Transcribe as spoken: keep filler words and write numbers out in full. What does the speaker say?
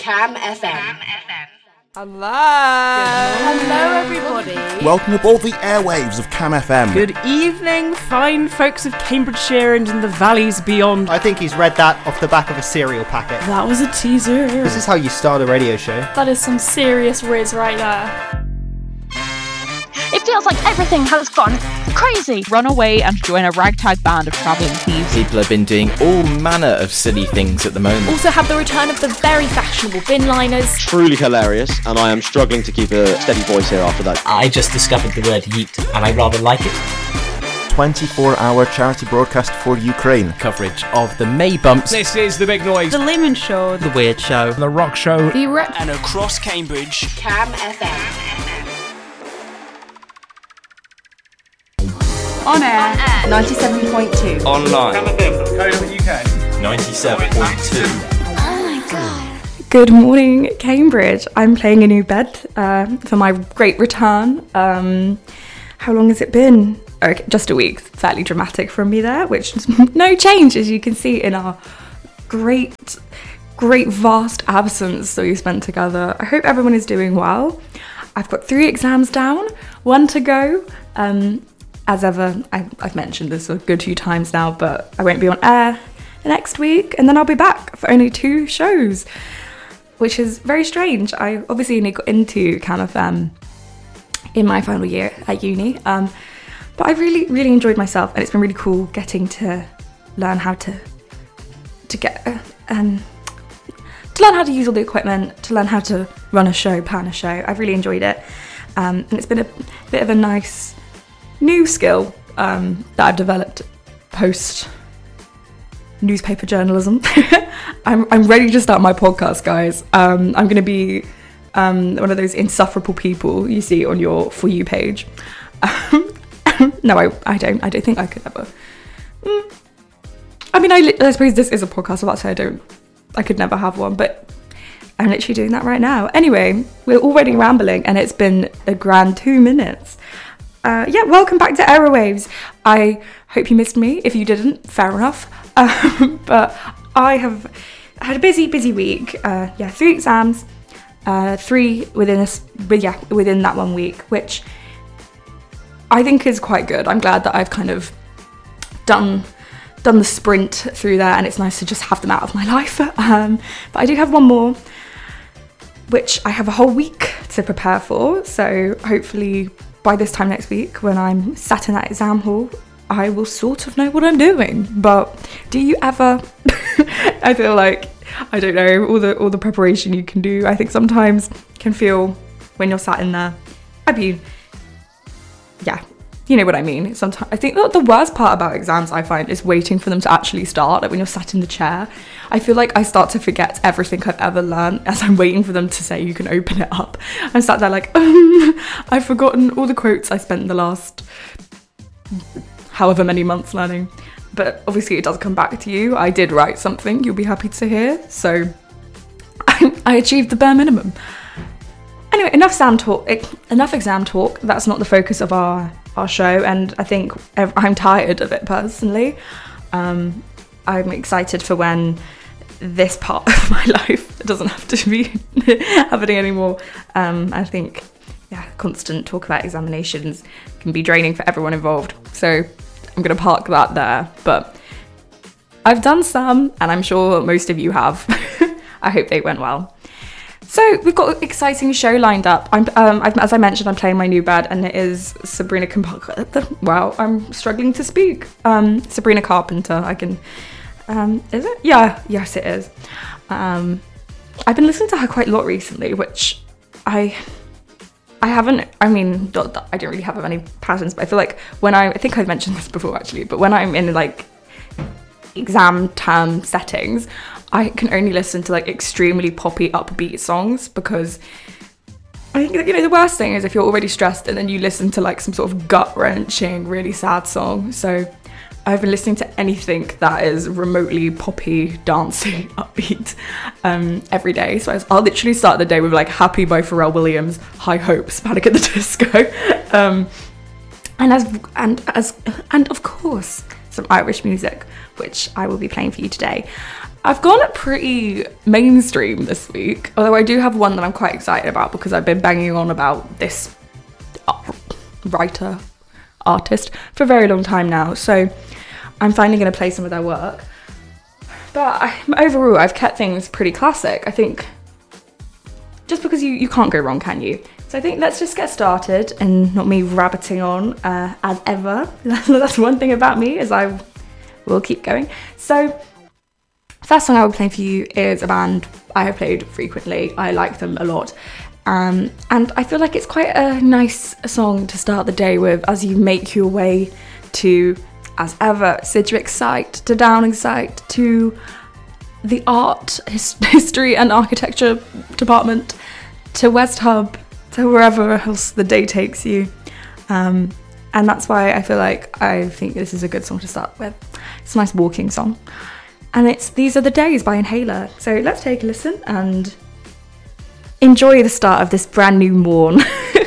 Cam F M. Hello. Hello, everybody. Welcome aboard the airwaves of Cam F M. Good evening, fine folks of Cambridgeshire and in the valleys beyond. I think he's read that off the back of a cereal packet. That was a teaser. This is how you start a radio show. That is some serious riz right there. It feels like everything has gone crazy. Run away and join a ragtag band of travelling thieves. People have been doing all manner of silly things at the moment. Also have the return of the very fashionable bin liners. Truly hilarious, and I am struggling to keep a steady voice here after that. I just discovered the word yeet, and I rather like it. twenty-four hour charity broadcast for Ukraine. Coverage of the May bumps. This is The Big Noise. The Lehman Show. The Weird Show. The Rock Show. The Rep. And across Cambridge, Cam F M. On air. ninety-seven point two. online. Cam F M dot co dot U K. ninety-seven point two. Oh my god. Good morning, Cambridge. I'm playing a new bed uh, for my great return. Um, how long has it been? Okay, just a week. Fairly dramatic from me there, which is no change, as you can see in our great, great vast absence that we spent together. I hope everyone is doing well. I've got three exams down, one to go. Um, as ever, I, I've mentioned this a good few times now, but I won't be on air the next week, and then I'll be back for only two shows, which is very strange. I obviously only got into Cam F M in my final year at uni, um, but I've really, really enjoyed myself, and it's been really cool getting to learn how to to get uh, um, to learn how to use all the equipment, to learn how to run a show, plan a show. I've really enjoyed it, um, and it's been a bit of a nice new skill um, that I've developed post newspaper journalism. I'm I'm ready to start my podcast, guys. Um, I'm going to be um, one of those insufferable people you see on your For You page. Um, no, I I don't I don't think I could ever. Mm. I mean, I, I suppose this is a podcast, so that's why I don't. I could never have one, but I'm literally doing that right now. Anyway, we're already rambling, and it's been a grand two minutes. Uh, yeah, welcome back to Aerowaves. I hope you missed me. If you didn't, fair enough. Um, but I have had a busy, busy week. Uh, yeah, three exams, uh, three within a, but yeah, within that one week, which I think is quite good. I'm glad that I've kind of done done the sprint through there, and it's nice to just have them out of my life. Um, but I do have one more, which I have a whole week to prepare for. So hopefully by this time next week, when I'm sat in that exam hall, I will sort of know what I'm doing. But do you ever? I feel like, I don't know, all the all the preparation you can do, I think sometimes can feel when you're sat in there. I mean, yeah, you know what I mean. Sometimes I think that the worst part about exams I find is waiting for them to actually start. Like when you're sat in the chair, I feel like I start to forget everything I've ever learned as I'm waiting for them to say you can open it up. I'm sat there like, um, I've forgotten all the quotes I spent the last however many months learning. But obviously it does come back to you. I did write something you'll be happy to hear. So I, I achieved the bare minimum. Anyway, enough exam talk. Enough exam talk. That's not the focus of our, our show. And I think I'm tired of it personally. Um, I'm excited for when this part of my life doesn't have to be happening anymore. Um, I think, yeah, constant talk about examinations can be draining for everyone involved. So I'm going to park that there. But I've done some, and I'm sure most of you have. I hope they went well. So we've got an exciting show lined up. I'm, um, I've, as I mentioned, I'm playing my new bed, and it is Sabrina Carpenter. Wow, I'm struggling to speak. Um, Sabrina Carpenter. I can. Um, is it? Yeah. Yes, it is. Um, I've been listening to her quite a lot recently, which I. I haven't. I mean, not that I don't really have any patterns, but I feel like when I. I think I've mentioned this before actually, but when I'm in like exam term settings, I can only listen to like extremely poppy upbeat songs, because I think, you know, the worst thing is if you're already stressed and then you listen to like some sort of gut-wrenching, really sad song. So I've been listening to anything that is remotely poppy, dancey, upbeat um, every day. So I'll literally start the day with like Happy by Pharrell Williams, High Hopes, Panic at the Disco, um, and as and as and of course some Irish music, which I will be playing for you today. I've gone pretty mainstream this week, although I do have one that I'm quite excited about because I've been banging on about this writer, artist for a very long time now. So I'm finally going to play some of their work. But I, overall, I've kept things pretty classic. I think just because you, you can't go wrong, can you? So I think let's just get started and not me rabbiting on uh, as ever. That's one thing about me, is I will keep going. So first song I will play for you is a band I have played frequently. I like them a lot. Um, and I feel like it's quite a nice song to start the day with as you make your way to, as ever, Sidgwick site, to Downing site, to the art, his, history and architecture department, to West Hub, to wherever else the day takes you. Um, and that's why I feel like I think this is a good song to start with. It's a nice walking song. And it's These Are the Days by Inhaler. So let's take a listen and enjoy the start of this brand new morn.